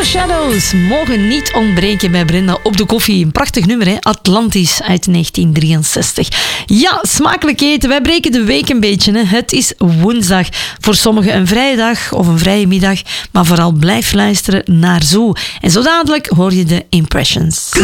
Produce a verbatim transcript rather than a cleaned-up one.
Shadows mogen niet ontbreken bij Brenda op de koffie. Een prachtig nummer, hè? Atlantis uit negentien drieënzestig. Ja, smakelijk eten. Wij breken de week een beetje. Hè? Het is woensdag. Voor sommigen een vrije dag of een vrije middag. Maar vooral blijf luisteren naar Zo. En zo dadelijk hoor je de Impressions.